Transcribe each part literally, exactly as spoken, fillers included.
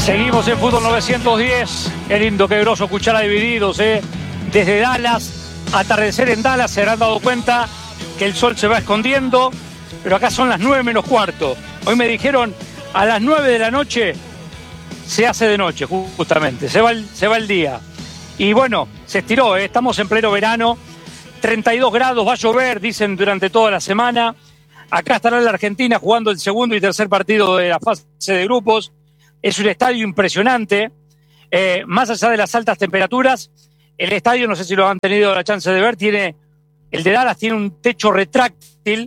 Seguimos en Fútbol novecientos diez. Qué lindo, qué groso, cuchara divididos, ¿eh? Desde Dallas, atardecer en Dallas, se habrán dado cuenta que el sol se va escondiendo, pero acá son las nueve menos cuarto. Hoy me dijeron, a las nueve de la noche se hace de noche, justamente, se va el, se va el día. Y bueno, se estiró, ¿eh? Estamos en pleno verano, treinta y dos grados, va a llover, dicen, durante toda la semana. Acá estará la Argentina jugando el segundo y tercer partido de la fase de grupos. Es un estadio impresionante, eh, más allá de las altas temperaturas, el estadio, no sé si lo han tenido la chance de ver, tiene, el de Dallas tiene un techo retráctil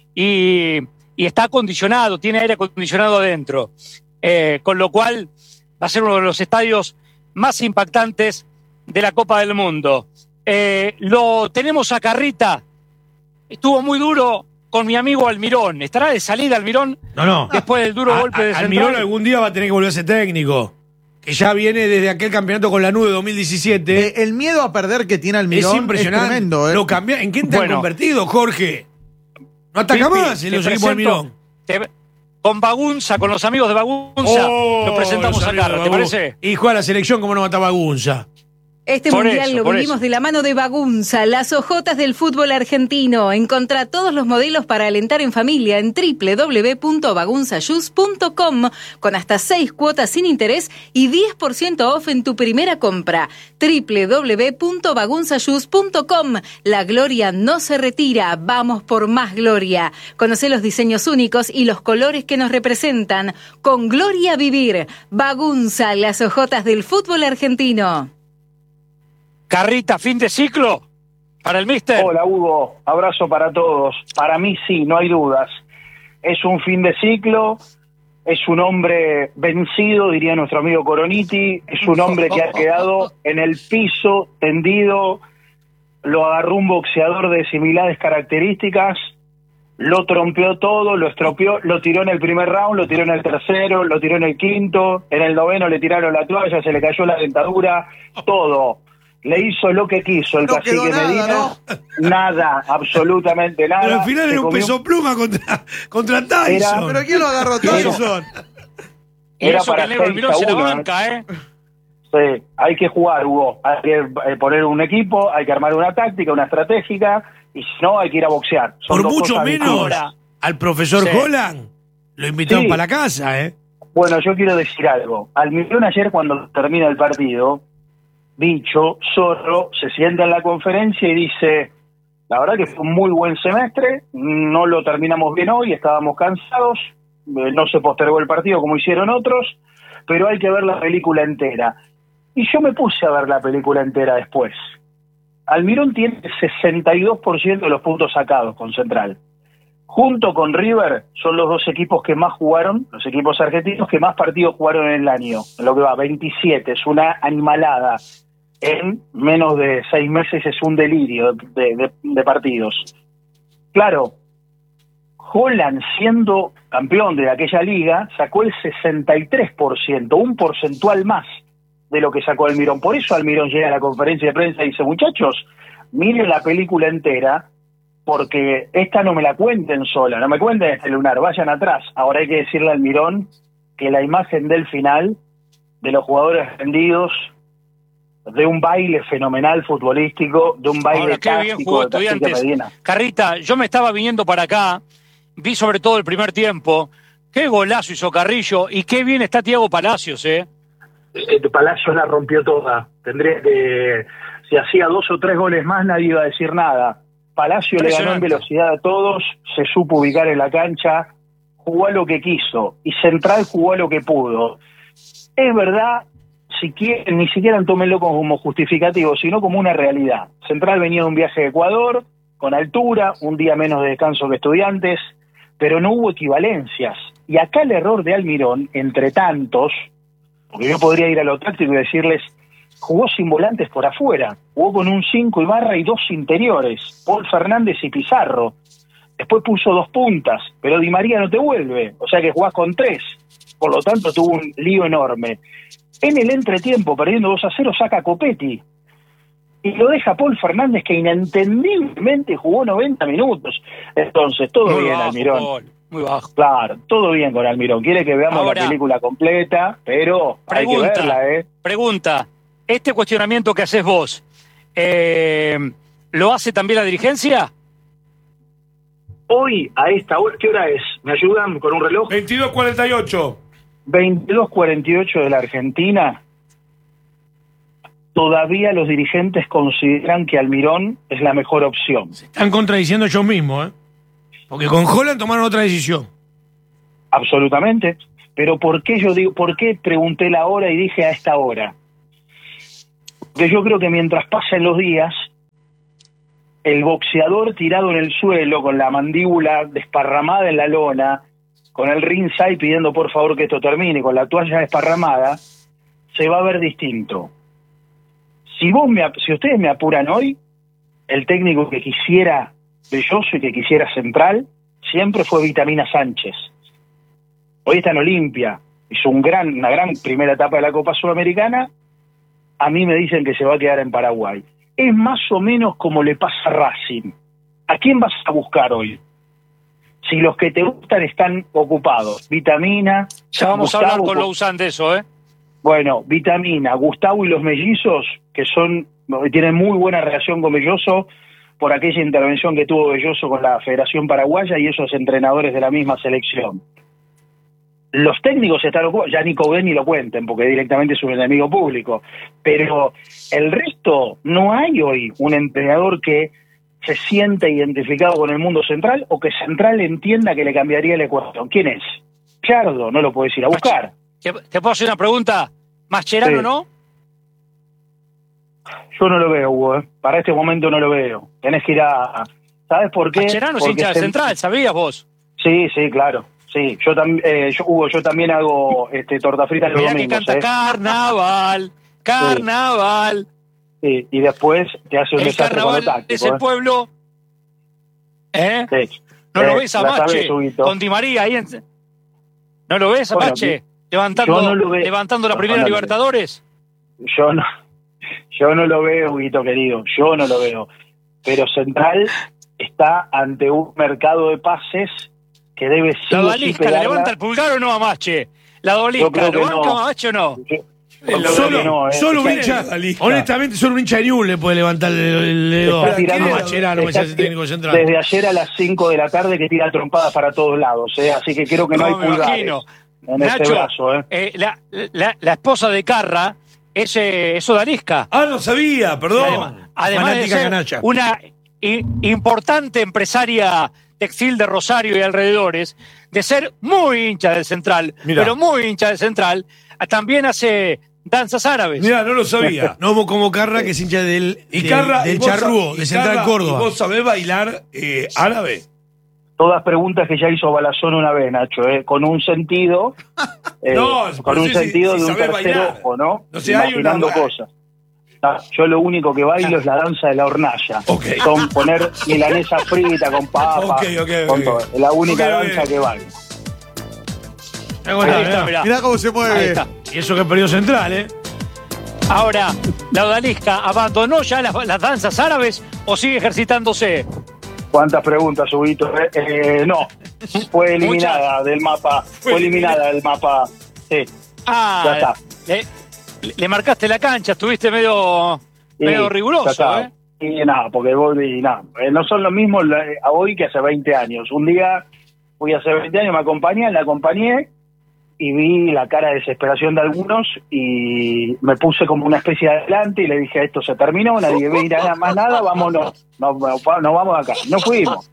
y, y está acondicionado, tiene aire acondicionado adentro, eh, con lo cual va a ser uno de los estadios más impactantes de la Copa del Mundo. Eh, lo tenemos a Carrita, estuvo muy duro con mi amigo Almirón. ¿Estará de salida Almirón? No, no. Después del duro a, golpe de a, Central. Almirón algún día va a tener que volverse técnico. Que ya viene desde aquel campeonato con Lanús de dos mil diecisiete. Eh, el miedo a perder que tiene Almirón es impresionante. Es tremendo, ¿eh? Lo cambia, ¿En quién te Bueno. han convertido, Jorge? No ataca Pipi, más en te los equipos de Almirón. te- con Bagunza, con los amigos de Bagunza, Oh, lo presentamos los acá, amigos de ¿te Bagunza. parece? Y juega la selección como no mataba a Gunza. Este Por mundial eso, lo por vivimos eso. de la mano de Bagunza, las ojotas del fútbol argentino. Encontrá todos los modelos para alentar en familia en doble u doble u doble u punto bagunza shoes punto com con hasta seis cuotas sin interés y diez por ciento off en tu primera compra. doble u doble u doble u punto bagunza shoes punto com. La gloria no se retira, vamos por más gloria. Conocé los diseños únicos y los colores que nos representan. Con gloria vivir. Bagunza, las ojotas del fútbol argentino. Carrita, fin de ciclo para el míster. Hola Hugo, abrazo para todos. Para mí sí, no hay dudas. Es un fin de ciclo, es un hombre vencido, diría nuestro amigo Coroniti, es un hombre que ha quedado en el piso, tendido, lo agarró un boxeador de similares características, lo trompeó todo, lo estropeó, lo tiró en el primer round, lo tiró en el tercero, lo tiró en el quinto, en el noveno le tiraron la toalla, se le cayó la dentadura, todo. Le hizo lo que quiso el No cacique quedó nada, Medina, ¿no? nada, absolutamente nada. Pero al final Se era un comió- peso pluma contra, contra Tyson. Era- ¿Pero quién lo agarró? Tyson. y era eso que para el negro seis Almirón a se la uno, banca, ¿eh? Sí, hay que jugar, Hugo. Hay que eh, poner un equipo, hay que armar una táctica, una estratégica, y si no, hay que ir a boxear. Son Por dos mucho cosas menos distintas. al profesor Sí. Holland lo invitaron Sí. para la casa, ¿eh? Bueno, yo quiero decir algo. Almirón ayer, cuando termina el partido, bicho, zorro, se sienta en la conferencia y dice, la verdad que fue un muy buen semestre, no lo terminamos bien hoy, estábamos cansados, eh, no se postergó el partido como hicieron otros, pero hay que ver la película entera. Y yo me puse a ver la película entera después. Almirón tiene sesenta y dos por ciento de los puntos sacados con Central. Junto con River, son los dos equipos que más jugaron, los equipos argentinos que más partidos jugaron en el año. En lo que va, veintisiete, es una animalada. En menos de seis meses es un delirio de, de, de partidos. Claro, Holland, siendo campeón de aquella liga, sacó el sesenta y tres por ciento, un porcentual más de lo que sacó Almirón. Por eso Almirón llega a la conferencia de prensa y dice, muchachos, miren la película entera, porque esta no me la cuenten sola, no me cuenten este lunar, vayan atrás. Ahora hay que decirle a Almirón que la imagen del final, de los jugadores rendidos, de un baile fenomenal futbolístico, de un baile Ahora, qué bien táctico jugó de Cacique Estudiantes. Medina. Carrita, yo me estaba viniendo para acá, vi sobre todo el primer tiempo, qué golazo hizo Carrillo y qué bien está Thiago Palacios, ¿eh? Eh, Palacio la rompió toda. Tendría que, si hacía dos o tres goles más, nadie iba a decir nada. Palacio le ganó en velocidad a todos, se supo ubicar en la cancha, jugó a lo que quiso y Central jugó a lo que pudo. Es verdad, si quieren, ni siquiera tómenlo como justificativo, sino como una realidad. Central venía de un viaje a Ecuador, con altura, un día menos de descanso que Estudiantes, pero no hubo equivalencias. Y acá el error de Almirón, entre tantos, porque yo podría ir a lo táctico y decirles, jugó sin volantes por afuera, jugó con un cinco Ibarra y dos interiores, Paul Fernández y Pizarro. Después puso dos puntas, pero Di María no te vuelve, o sea que jugás con tres. Por lo tanto tuvo un lío enorme. En el entretiempo, perdiendo dos a cero, saca a Copetti. Y lo deja Paul Fernández, que inentendiblemente jugó noventa minutos. Entonces, todo Muy bien, bajo, Almirón. Paul. muy bajo. Claro, todo bien con Almirón. Quiere que veamos Ahora, la película completa, pero hay que Pregunta, verla, ¿eh? pregunta, este cuestionamiento que haces vos, eh, ¿lo hace también la dirigencia? Hoy, a esta hora, ¿qué hora es? ¿Me ayudan con un reloj? veintidós cuarenta y ocho. veintidós cuarenta y ocho de la Argentina. Todavía los dirigentes consideran que Almirón es la mejor opción. Están contradiciendo ellos mismos, ¿eh? Porque con Holland tomaron otra decisión. Absolutamente. Pero ¿por qué yo digo, por qué pregunté la hora y dije a esta hora? Porque yo creo que mientras pasen los días, el boxeador tirado en el suelo, con la mandíbula desparramada en la lona, con el ringside pidiendo por favor que esto termine, con la toalla desparramada, se va a ver distinto. Si vos me, si ustedes me apuran hoy, el técnico que quisiera Belloso y que quisiera Central siempre fue Vitamina Sánchez. Hoy está en Olimpia, hizo un gran, una gran primera etapa de la Copa Sudamericana. A mí me dicen que se va a quedar en Paraguay. Es más o menos como le pasa a Racing. ¿A quién vas a buscar hoy? Si los que te gustan están ocupados. Vitamina. Ya vamos Gustavo, a hablar con Lousán de eso, ¿eh? Bueno, Vitamina, Gustavo y los mellizos, que son, tienen muy buena relación con Belloso por aquella intervención que tuvo Belloso con la Federación Paraguaya y esos entrenadores de la misma selección. Los técnicos están ocupados, ya Nico Ben ni lo cuenten, porque directamente es un enemigo público, pero el resto, no hay hoy un entrenador que se sienta identificado con el mundo Central o que Central entienda que le cambiaría la ecuación. ¿Quién es? Chardo, no lo puedes ir a buscar. ¿Te, te puedo hacer una pregunta? ¿Mascherano Sí. no? Yo no lo veo, Hugo, ¿eh? Para este momento no lo veo. Tenés que ir a... ¿Sabes por qué? Mascherano es Porque hincha de se- Central, ¿sabías vos? Sí, sí, claro. Sí, yo también, eh, yo, Hugo, yo también hago este, torta frita los Mirá que domingos, canta ¿eh? Carnaval, Carnaval. Sí, y después te hace un El desastre con lo Carnaval táctico, es el ¿eh? pueblo. ¿Eh? Sí. ¿No Eh, lo ves a la sabés, Mache Huguito. con Di María ahí en... ¿No lo ves a Bueno, Mache levantando, yo no lo veo. levantando la No, primera no lo veo. Libertadores? Yo no, yo no lo veo, Huguito querido, yo no lo veo. Pero Central está ante un mercado de pases que debe sí ¿La o sí Odalisca le pegarla. levanta el pulgar o no a Mache? ¿La Yo Odalisca creo lo que banca no. a Mache o no? Yo- yo creo Solo, que no, ¿eh? solo un Está- hincha, honestamente, solo un hincha de Newell's le puede levantar el, el dedo. Está tirando- ¿Quién es Mascherano, que está se hace técnico central? Desde ayer a las cinco de la tarde que tira trompadas para todos lados, ¿eh? Así que creo que no, No, hay me pulgares imagino. en Nacho, este brazo, ¿eh? eh, la, la, la esposa de Carra es, eh, es Odalisca. Ah, no sabía, perdón. Además, además de Fanática ser canalla. una i- importante empresaria textil de Rosario y alrededores, de ser muy hincha del Central, Mirá. pero muy hincha del Central, también hace danzas árabes. Mira, no lo sabía. No como Carra, que es hincha del, Y de- Carra, del y vos Charrúa, sab- de y Central Carra, Córdoba. ¿y vos sabés bailar eh, árabe? Todas preguntas que ya hizo Balazón una vez, Nacho, ¿eh? Con un sentido, eh, No, con pero un sí, sentido sí, de un sabés tercer bailar. ojo, ¿no? No sé, hay Imaginando una- cosas. No, yo lo único que bailo es la danza de la hornalla. Ok. Son poner milanesa frita con papa, Ok, ok, con ok. todo. Es la única Ok, ok. danza que bailo. Ahí está, Ahí está, mirá. mirá. Mirá cómo se Ahí mueve. está. Y eso que perdió Central, ¿eh? Ahora, ¿la Odalisca abandonó ya las, las danzas árabes o sigue ejercitándose? ¿Cuántas preguntas, Huguito? Eh, eh, no, fue eliminada del mapa. Fue eliminada del mapa. Sí, Ah, Ya está. Le, le marcaste la cancha, estuviste medio, sí, medio ya riguroso, está. ¿eh? Y nada, porque vos y nada, eh, no son lo mismo la- a hoy que hace veinte años. Un día fui hace veinte años, me acompañé, la acompañé y vi la cara de desesperación de algunos y me puse como una especie de adelante y le dije, esto se terminó, nadie ve ir a más nada, vámonos, nos, nos, nos vamos acá. No fuimos.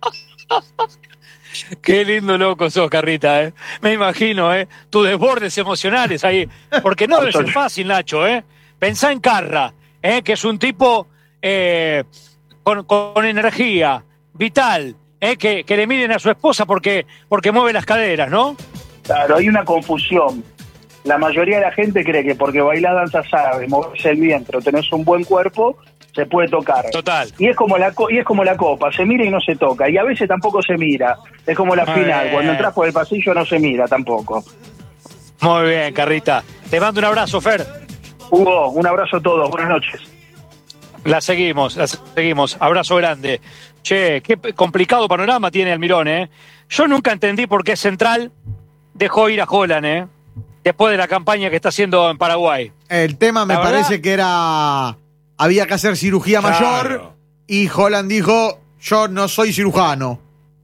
Qué lindo loco sos, Carrita, ¿eh? Me imagino, ¿eh? Tus desbordes emocionales ahí. Porque no debe ser fácil, Nacho, ¿eh? Pensá en Carra, ¿eh? Que es un tipo eh, con, con energía, vital, ¿eh? Que, que le miren a su esposa porque, porque mueve las caderas, ¿no? Claro, hay una confusión. La mayoría de la gente cree que porque bailás danzas árabes, movés el vientre o tenés un buen cuerpo, se puede tocar. Total. Y es como la co- y es como la copa, se mira y no se toca. Y a veces tampoco se mira. Es como la Muy final, bien. cuando entras por el pasillo no se mira tampoco. Muy bien, Carrita. Te mando un abrazo, Fer. Hugo, un abrazo a todos, buenas noches. La seguimos, la seguimos. Abrazo grande. Che, qué p- complicado panorama tiene Almirón, ¿eh? Yo nunca entendí por qué Central dejó ir a Holland, ¿eh? Después de la campaña que está haciendo en Paraguay. El tema me La parece verdad- que era... Había que hacer cirugía Claro. mayor y Holland dijo, yo no soy cirujano.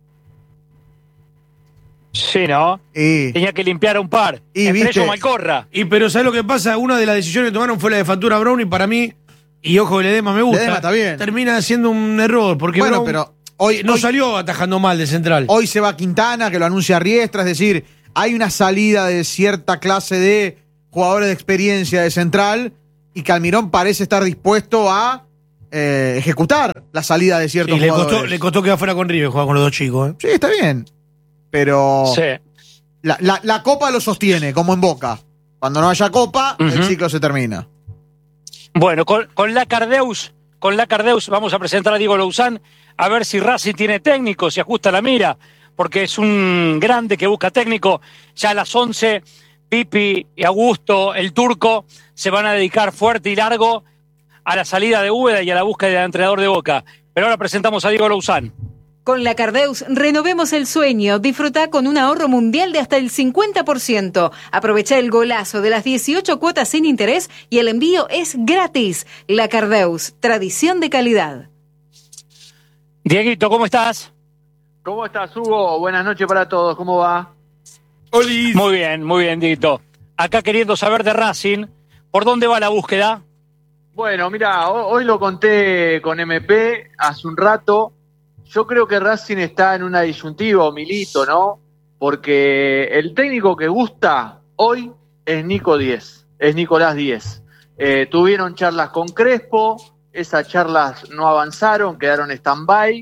Sí, ¿no? Y, Tenía que limpiar a un par. Y, Entre viste- ellos Malcorra. Y pero ¿sabes lo que pasa? Una de las decisiones que tomaron fue la de Factura Brown y para mí, y ojo que Ledesma me gusta, Ledesma está bien. termina siendo un error porque bueno, Brown pero hoy, no hoy, salió atajando mal de Central. hoy se va Quintana, que lo anuncia Riestra, es decir, hay una salida de cierta clase de jugadores de experiencia de Central y que Almirón parece estar dispuesto a eh, ejecutar la salida de ciertos Sí, le, jugadores. costó, le costó quedar fuera con River, jugar con los dos chicos. ¿eh? Sí, está bien. Pero Sí. la, la- la copa lo sostiene, como en Boca. Cuando no haya copa, el Ujú. ciclo se termina. Bueno, con, con la Cardeus, con la Cardeus vamos a presentar a Diego Louzán a ver si Racing tiene técnico, si ajusta la mira, porque es un grande que busca técnico. Ya a las once, Pipi y Augusto, el turco, se van a dedicar fuerte y largo a la salida de Úbeda y a la búsqueda del entrenador de Boca. Pero ahora presentamos a Diego Louzán. Con la Cardeus, renovemos el sueño. Disfruta con un ahorro mundial de hasta el cincuenta por ciento. Aprovecha el golazo de las dieciocho cuotas sin interés y el envío es gratis. La Cardeus, tradición de calidad. Dieguito, ¿cómo estás? ¿Cómo estás, Hugo? Buenas noches para todos. ¿Cómo va? Oli. Muy bien, muy bien, Dieguito. Acá queriendo saber de Racing, ¿por dónde va la búsqueda? Bueno, mira, hoy lo conté con M P hace un rato. Yo creo que Racing está en una disyuntiva, o Milito, ¿no? Porque el técnico que gusta hoy es Nico Díez, es Nicolás Díez. Eh, tuvieron charlas con Crespo, esas charlas no avanzaron, quedaron stand-by.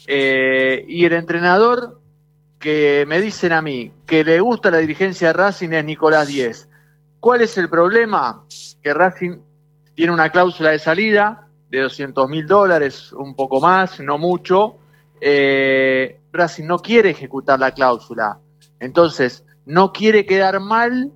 Eh, y el entrenador que me dicen a mí que le gusta la dirigencia de Racing es Nicolás Díez. ¿Cuál es el problema? Que Racing tiene una cláusula de salida de doscientos mil dólares, un poco más, no mucho. Eh, Racing no quiere ejecutar la cláusula, entonces no quiere quedar mal,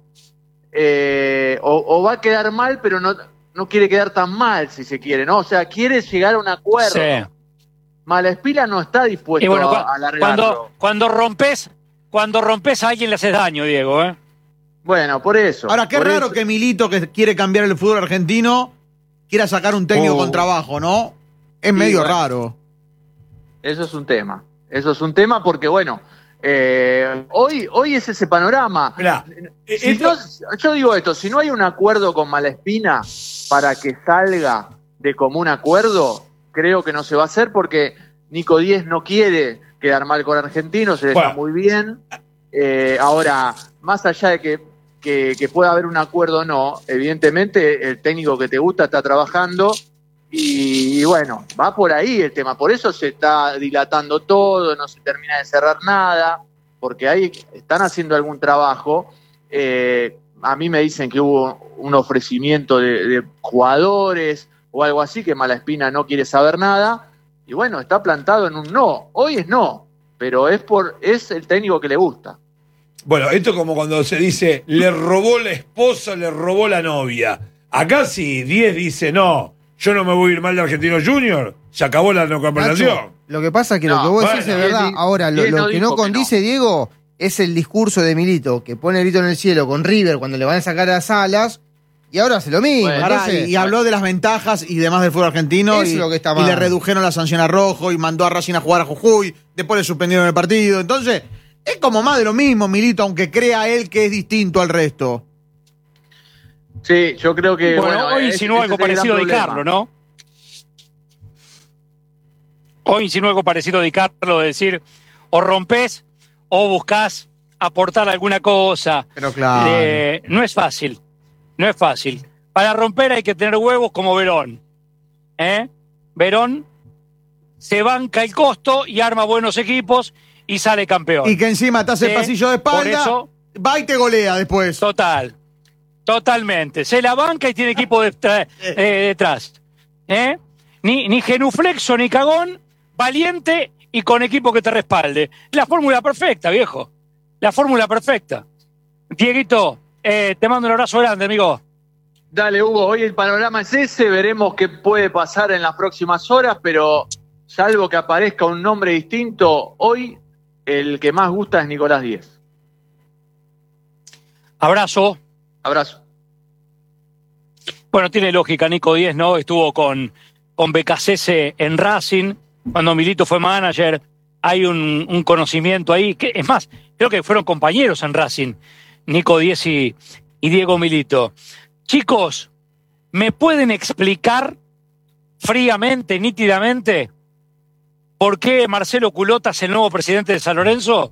eh, o, o va a quedar mal, pero no, no quiere quedar tan mal, si se quiere, ¿no? O sea, quiere llegar a un acuerdo. Sí. Malaspina no está dispuesto Y bueno, a, a cu- alargarlo. cuando, cuando rompes, cuando rompes a alguien le haces daño, Diego, ¿eh? Bueno, por eso. Ahora, qué por raro eso. que Milito, que quiere cambiar el fútbol argentino, quiera sacar un técnico Oh. con trabajo, ¿no? Es Sí, medio bueno. raro. Eso es un tema. Eso es un tema porque, bueno, eh, hoy, hoy es ese panorama. Mirá, eh, Si esto- no- yo digo esto, si no hay un acuerdo con Malaspina para que salga de común acuerdo, creo que no se va a hacer porque Nico Díez no quiere quedar mal con Argentinos, se le está Bueno. muy bien. Eh, ahora, más allá de que, que, que pueda haber un acuerdo o no, evidentemente el técnico que te gusta está trabajando y, y bueno, va por ahí el tema. Por eso se está dilatando todo, no se termina de cerrar nada, porque ahí están haciendo algún trabajo. Eh, a mí me dicen que hubo un ofrecimiento de, de jugadores o algo así, que Malaspina no quiere saber nada. Y bueno, está plantado en un no. Hoy es no, pero es por es el técnico que le gusta. Bueno, esto es como cuando se dice, le robó la esposa, le robó la novia. Acá sí, Díez dice, no, yo no me voy a ir mal de Argentino Junior, se acabó la no conversación. Nacho, lo que pasa es que lo No, que vos bueno, decís es verdad. Diez- Ahora, lo, Diez lo no que dijo no que condice, Diego, es el discurso de Milito, que pone el grito en el cielo con River cuando le van a sacar las alas, y ahora hace lo mismo. Bueno, Pará, Entonces, y, y habló de las ventajas y demás del fútbol argentino. Eso y, es lo que está y mal. le redujeron la sanción a Rojo y mandó a Racing a jugar a Jujuy. Después le suspendieron el partido. Entonces, es como más de lo mismo, Milito, aunque crea él que es distinto al resto. Sí, yo creo que. Bueno, bueno, hoy ese- insinuó ese algo es el gran parecido de problema. Carlos, ¿no? Hoy insinuó algo parecido de Carlos, de decir, o rompes o buscas aportar alguna cosa. Pero claro. Eh, no es fácil, no es fácil. Para romper hay que tener huevos como Verón. ¿Eh? Verón se banca el costo y arma buenos equipos y sale campeón. Y que encima te hace Sí, el pasillo de por espalda, eso- va y te golea después. Total, totalmente. Se la banca y tiene equipo detrás. eh, detrás. ¿Eh? Ni, ni genuflexo ni cagón, valiente y con equipo que te respalde. La fórmula perfecta, viejo. La fórmula perfecta. Dieguito, eh, te mando un abrazo grande, amigo. Dale, Hugo, hoy el panorama es ese, veremos qué puede pasar en las próximas horas, pero salvo que aparezca un nombre distinto, hoy el que más gusta es Nicolás Díez. Abrazo. Abrazo. Bueno, tiene lógica, Nico Díez, ¿no? Estuvo con, con Becasese en Racing, cuando Milito fue manager. Hay un, un conocimiento ahí. Que, es más, creo que fueron compañeros en Racing, Nico Díez y, y Diego Milito. Chicos, ¿me pueden explicar fríamente, nítidamente, por qué Marcelo Culota es el nuevo presidente de San Lorenzo?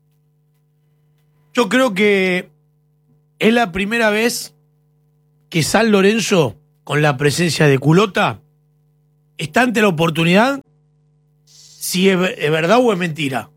Yo creo que es la primera vez que San Lorenzo, con la presencia de Culota, está ante la oportunidad si es, es verdad o es mentira.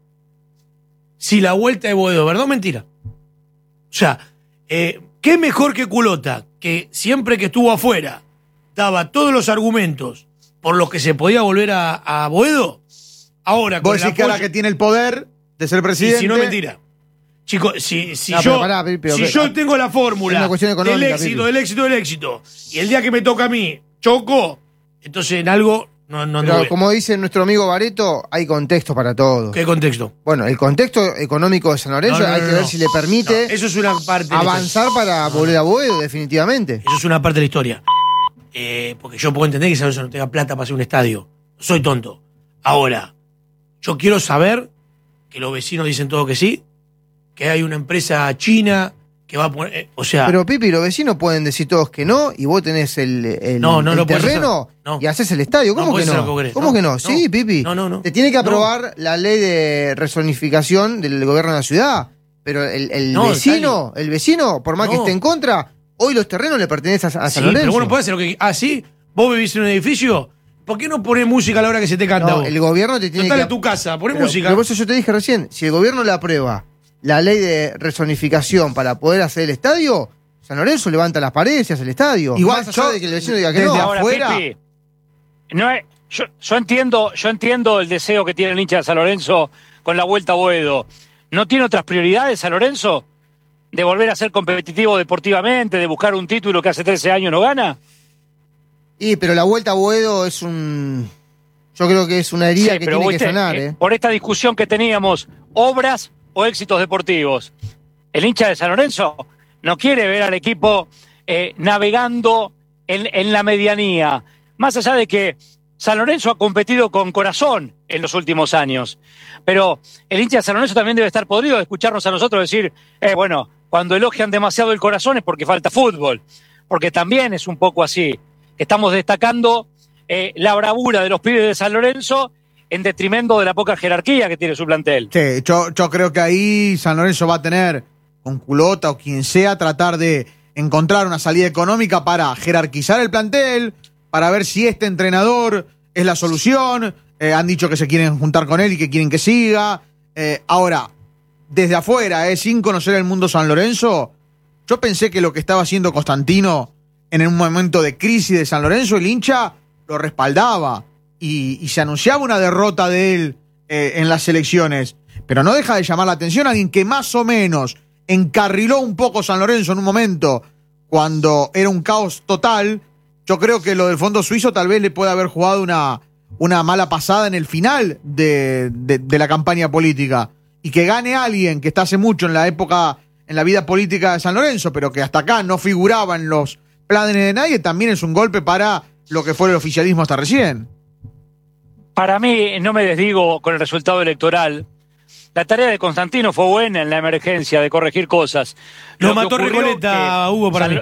Si la vuelta de Boedo es verdad o mentira. O sea, eh, ¿qué mejor que Culota, que siempre que estuvo afuera daba todos los argumentos por los que se podía volver a, a Boedo? Ahora, con Vos decís que ahora que tiene el poder de ser presidente. Y si no es mentira. Chicos, si, si No, yo, pero pará, pero- si pero- yo tengo la Es fórmula una cuestión del económica, éxito, Pipi. del éxito, del éxito, y el día que me toca a mí choco, entonces en algo no, no, no Pero voy. como dice nuestro amigo Bareto, hay contexto para todo. ¿Qué contexto? Bueno, el contexto económico de San Lorenzo No, no, hay no, que no. ver si le permite No, eso es una parte de la avanzar para volver a Boedo, definitivamente. Eso es una parte de la historia. Eh, porque yo puedo entender que San Lorenzo no tenga plata para hacer un estadio. Soy tonto. Ahora, yo quiero saber que los vecinos dicen todo que sí, que hay una empresa china que va a poner. eh, o sea. Pero Pipi, los vecinos pueden decir todos que no y vos tenés el, el, No, no el lo podés terreno hacer. No. y haces el estadio. ¿Cómo No que podés hacer no? lo que querés. ¿Cómo No, que no? no. Sí, Pipi. No, no, no. Te tiene que No. aprobar la ley de resonificación del gobierno de la ciudad. Pero el, el No, vecino, el vecino, por más que No. esté en contra, hoy los terrenos le pertenecen a, a Sí, San Lorenzo. pero bueno, puede hacer lo que. Ah, sí. Vos vivís en un edificio. ¿Por qué no ponés música a la hora que se te canta? No, vos? el gobierno te tiene Total, que. en tu casa, ponés Pero- música. pero por eso yo te dije recién, si el gobierno le aprueba la ley de resonificación para poder hacer el estadio, San Lorenzo levanta las paredes y hace el estadio. Igual Más allá yo, de que el vecino diga que desde no. Ahora, afuera- Pipi, no es- yo, yo entiendo, yo entiendo el deseo que tiene el hincha de San Lorenzo con la vuelta a Boedo. ¿No tiene otras prioridades San Lorenzo? ¿De volver a ser competitivo deportivamente, de buscar un título que hace trece años no gana? Y pero la vuelta a Boedo es un. Yo creo que es una herida Sí, que pero tiene que viste, sanar, eh, ¿eh? por esta discusión que teníamos, obras o éxitos deportivos. El hincha de San Lorenzo no quiere ver al equipo eh, navegando en, en la medianía. Más allá de que San Lorenzo ha competido con corazón en los últimos años. Pero el hincha de San Lorenzo también debe estar podrido de escucharnos a nosotros decir, eh, bueno, cuando elogian demasiado el corazón es porque falta fútbol. Porque también es un poco así. Estamos destacando eh, la bravura de los pibes de San Lorenzo en detrimento de la poca jerarquía que tiene su plantel. Sí, yo, yo creo que ahí San Lorenzo va a tener, con Culota o quien sea, tratar de encontrar una salida económica para jerarquizar el plantel, para ver si este entrenador es la solución. Eh, han dicho que se quieren juntar con él y que quieren que siga. Eh, ahora, desde afuera, eh, sin conocer el mundo San Lorenzo, yo pensé que lo que estaba haciendo Constantino en un momento de crisis de San Lorenzo, el hincha lo respaldaba y, y se anunciaba una derrota de él eh, en las elecciones. Pero no deja de llamar la atención a alguien que más o menos encarriló un poco San Lorenzo en un momento cuando era un caos total. Yo creo que lo del Fondo Suizo tal vez le puede haber jugado una, una mala pasada en el final de, de, de la campaña política. Y que gane alguien que está hace mucho en la época, en la vida política de San Lorenzo, pero que hasta acá no figuraba en los planes de nadie, también es un golpe para lo que fue el oficialismo hasta recién. Para mí, no me desdigo con el resultado electoral. La tarea de Constantino fue buena en la emergencia de corregir cosas. Lo que mató ocurrió Recoleta, que Hugo, para San- mí.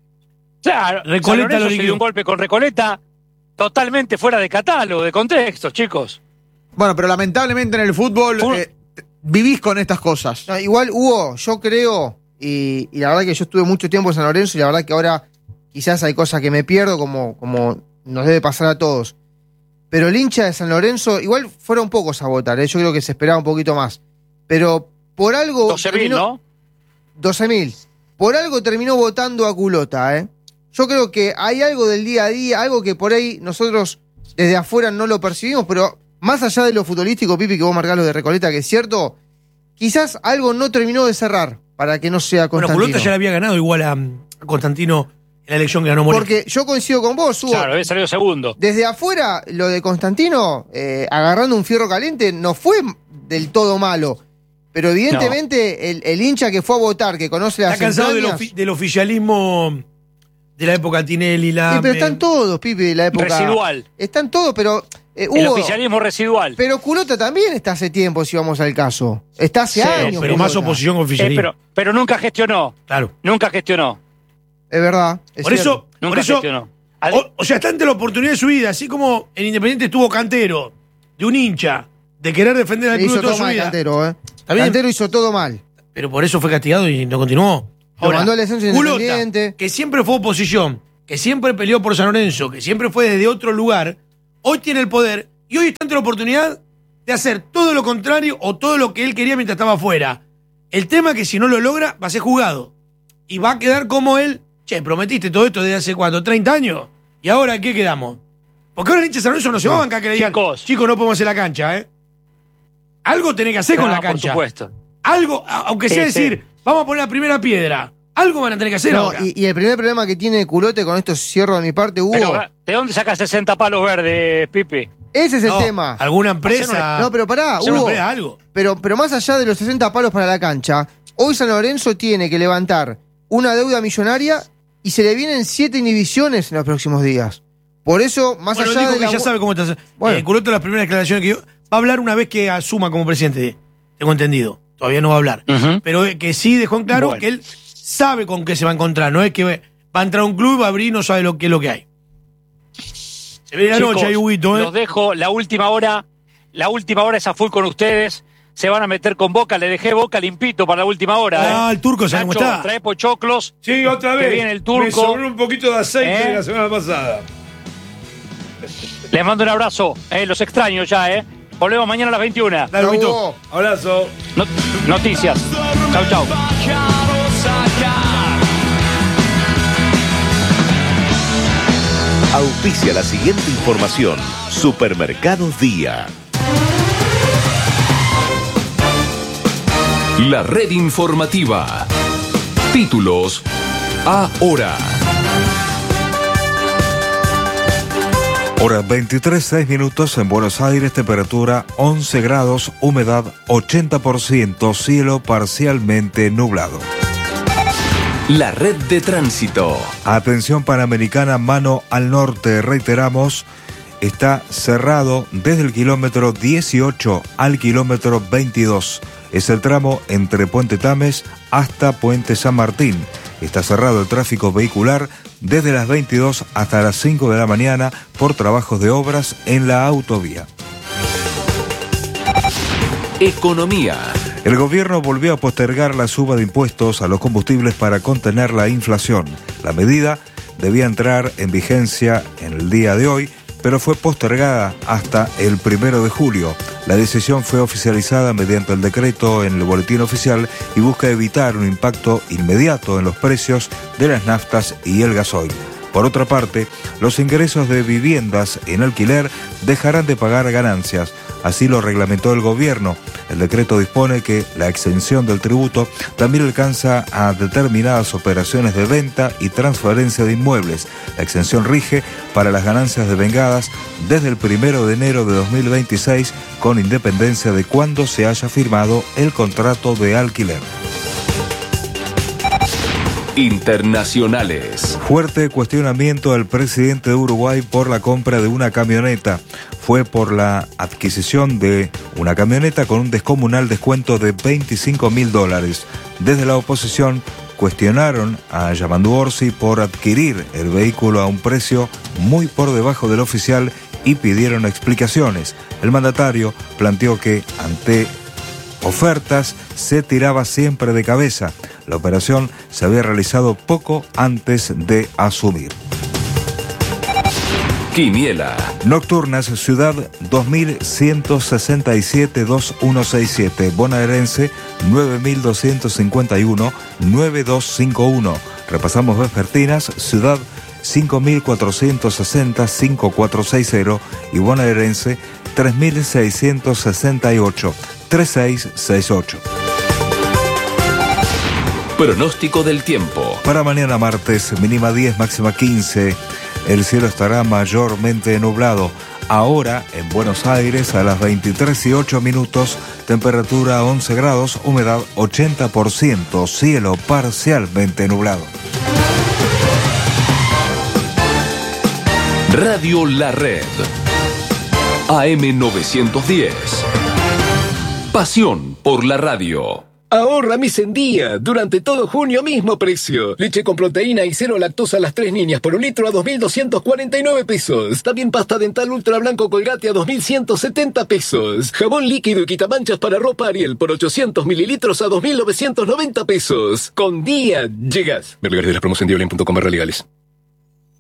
Claro, Recoleta San lo Lorenzo se liquidó. dio un golpe con Recoleta totalmente fuera de catálogo, de contexto, chicos. Bueno, pero lamentablemente en el fútbol Fue- eh, vivís con estas cosas. No, igual, Hugo, yo creo, y, y la verdad que yo estuve mucho tiempo en San Lorenzo, y la verdad que ahora quizás hay cosas que me pierdo, como, como nos debe pasar a todos. Pero el hincha de San Lorenzo, igual fueron pocos a votar, ¿eh? Yo creo que se esperaba un poquito más. Pero por algo. doce mil, ¿no? doce mil. Por algo terminó votando a Culota, ¿eh? Yo creo que hay algo del día a día, algo que por ahí nosotros desde afuera no lo percibimos, pero más allá de lo futbolístico, Pipi, que vos marcás lo de Recoleta, que es cierto, quizás algo no terminó de cerrar para que no sea Bueno, Constantino. Culota ya le había ganado igual a, a Constantino en la elección que ganó Moreno. Porque yo coincido con vos, Hugo. Claro, había salido segundo. Desde afuera, lo de Constantino, eh, agarrando un fierro caliente, no fue del todo malo. Pero evidentemente no. el, el hincha que fue a votar, que conoce las Está cansado del, entrañas, ofi- del oficialismo de la época Tinelli. La, sí, pero están todos, Pipi, de la época. Residual. Están todos, pero. Eh, El Hugo, oficialismo residual. pero Culota también está hace tiempo, si vamos al caso. Está hace Sí, años. Pero Culota. más oposición que Eh, oficialismo. pero, pero nunca gestionó. Claro. Nunca gestionó. Es verdad. es Por cierto. eso, Nunca por eso gestionó. Al- o, o sea, está ante la oportunidad de su vida. Así como en Independiente estuvo Cantero, de un hincha, de querer defender al Le club hizo de toda todo su mal vida. Cantero, ¿eh? ¿Está bien? Cantero hizo todo mal. Pero por eso fue castigado y no continuó. Lo mandó al descenso Culota, Independiente. que siempre fue oposición, que siempre peleó por San Lorenzo, que siempre fue desde otro lugar, hoy tiene el poder y hoy está ante la oportunidad de hacer todo lo contrario o todo lo que él quería mientras estaba afuera. El tema es que si no lo logra, va a ser juzgado. Y va a quedar como él, che, prometiste todo esto desde hace cuánto, treinta años, y ahora ¿qué quedamos? Porque ahora el hincha de San Lorenzo no se va a bancar que le digan, Chicos. chicos, no podemos hacer la cancha, ¿eh? Algo tenés que hacer con No, la por cancha. supuesto. Algo, a- aunque sea Sí, sí. decir, vamos a poner la primera piedra. Algo van a tener que hacer No, ahora. y, y el primer problema que tiene Culote, con esto cierro de mi parte, Hugo, Pero, ¿de dónde sacas sesenta palos verdes, Pipi? ese es el No, tema. Alguna empresa. No, pero pará, hacer una Hugo. empresa, algo. Pero, pero más allá de los sesenta palos para la cancha, hoy San Lorenzo tiene que levantar una deuda millonaria y se le vienen siete inhibiciones en los próximos días. Por eso, más Bueno, allá dijo de que la... ya sabe cómo está. Bueno. Eh, Culoto, las primeras declaraciones que dio, va a hablar una vez que asuma como presidente. Tengo entendido. Todavía no va a hablar. Ujú. Pero eh, que sí dejó en claro Bueno. que él sabe con qué se va a encontrar. No es que va a entrar a un club, va a abrir y no sabe lo que es lo que hay. Se ve la Chicos, noche ahí, Huguito, ¿eh? los dejo, la última hora, la última hora es a full con ustedes. Se van a meter con Boca, le dejé Boca limpito para la última hora. Ah, ¿eh? el turco, ¿sabe cómo Nacho, está? trae pochoclos. Sí, otra Que vez. viene el Me turco. sobró un poquito de aceite ¿Eh? de la semana pasada. Les mando un abrazo. eh, los extraño ya, ¿eh? Volvemos mañana a las veintiuna. Dale, Chau, Huguito. Hugo. Abrazo. No- noticias. Chau, chau. Auspicia la siguiente información. Supermercados Día. La red informativa. Títulos ahora. Hora veintitrés, seis minutos en Buenos Aires, temperatura once grados, humedad ochenta por ciento, cielo parcialmente nublado. La red de tránsito. Atención Panamericana, mano al norte, reiteramos, está cerrado desde el kilómetro dieciocho al kilómetro veintidós. Es el tramo entre Puente Tames hasta Puente San Martín. Está cerrado el tráfico vehicular desde las veintidós hasta las cinco de la mañana por trabajos de obras en la autovía. Economía. El gobierno volvió a postergar la suba de impuestos a los combustibles para contener la inflación. La medida debía entrar en vigencia en el día de hoy, pero fue postergada hasta el primero de julio. La decisión fue oficializada mediante el decreto en el boletín oficial y busca evitar un impacto inmediato en los precios de las naftas y el gasoil. Por otra parte, los ingresos de viviendas en alquiler dejarán de pagar ganancias. Así lo reglamentó el gobierno. El decreto dispone que la exención del tributo también alcanza a determinadas operaciones de venta y transferencia de inmuebles. La exención rige para las ganancias devengadas desde el primero de enero de dos mil veintiséis, con independencia de cuándo se haya firmado el contrato de alquiler. Internacionales. Fuerte cuestionamiento del presidente de Uruguay por la compra de una camioneta. Fue por la adquisición de una camioneta con un descomunal descuento de veinticinco mil dólares. Desde la oposición cuestionaron a Yamandu Orsi por adquirir el vehículo a un precio muy por debajo del oficial y pidieron explicaciones. El mandatario planteó que ante ofertas se tiraba siempre de cabeza. La operación se había realizado poco antes de asumir. Quiniela. Nocturnas, Ciudad dos mil ciento sesenta y siete, dos mil ciento sesenta y siete, Bonaerense nueve mil doscientos cincuenta y uno, nueve mil doscientos cincuenta y uno. Repasamos vespertinas, Ciudad cinco mil cuatrocientos sesenta, cinco mil cuatrocientos sesenta y Bonaerense tres mil seiscientos sesenta y ocho, tres mil seiscientos sesenta y ocho. Pronóstico del tiempo. Para mañana martes, mínima diez, máxima quince. El cielo estará mayormente nublado. Ahora, en Buenos Aires, a las veintitrés y ocho minutos, temperatura once grados, humedad ochenta por ciento, cielo parcialmente nublado. Radio La Red. A M novecientos diez. Pasión por la radio. Ahorra mes en día. Durante todo junio, mismo precio. Leche con proteína y cero lactosa a las tres niñas por un litro a dos mil doscientos cuarenta y nueve pesos. También pasta dental ultra blanco Colgate a dos mil ciento setenta pesos. Jabón líquido y quitamanchas para ropa Ariel por ochocientos mililitros a dos mil novecientos noventa pesos. Con día llegas. Ver lugares de la promoción de Diolén punto com barra legales.